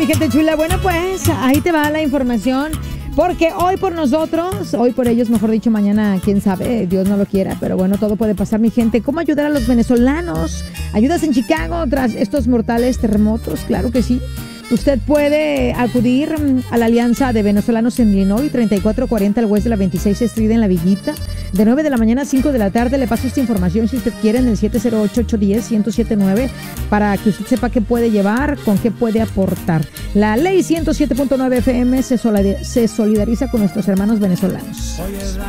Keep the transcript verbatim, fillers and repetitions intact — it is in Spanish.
Mi gente chula, bueno pues ahí te va la información. Porque hoy por nosotros, hoy por ellos, mejor dicho, mañana, quién sabe, Dios no lo quiera, pero bueno, todo puede pasar, mi gente. ¿Cómo ayudar a los venezolanos? ¿Ayudas en Chicago tras estos mortales terremotos? Claro que sí. Usted puede acudir a la Alianza de Venezolanos en Illinois, treinta y cuatro cuarenta al West de la veintiséis Street en La Villita. De nueve de la mañana a cinco de la tarde. Le paso esta información si usted quiere en el siete cero ocho, ocho uno cero, uno cero siete nueve para que usted sepa qué puede llevar, con qué puede aportar. La ley ciento siete punto nueve F M se solidariza con nuestros hermanos venezolanos.